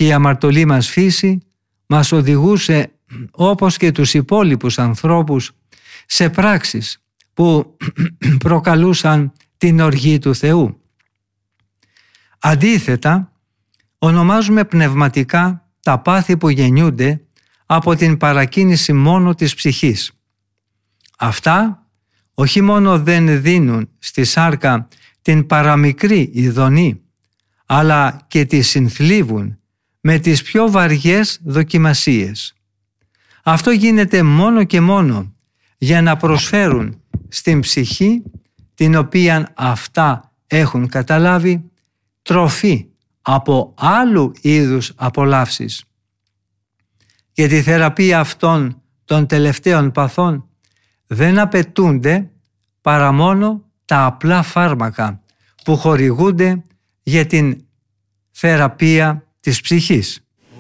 και η αμαρτωλή μας φύση μας οδηγούσε, όπως και τους υπόλοιπους ανθρώπους, σε πράξεις που προκαλούσαν την οργή του Θεού. Αντίθετα, ονομάζουμε πνευματικά τα πάθη που γεννιούνται από την παρακίνηση μόνο της ψυχής. Αυτά όχι μόνο δεν δίνουν στη σάρκα την παραμικρή ειδονή, αλλά και τη συνθλίβουν με τις πιο βαριές δοκιμασίες. Αυτό γίνεται μόνο και μόνο για να προσφέρουν στην ψυχή, την οποία αυτά έχουν καταλάβει, τροφή από άλλου είδους απολαύσεις. Για τη θεραπεία αυτών των τελευταίων παθών δεν απαιτούνται παρά μόνο τα απλά φάρμακα που χορηγούνται για την θεραπεία της ψυχής.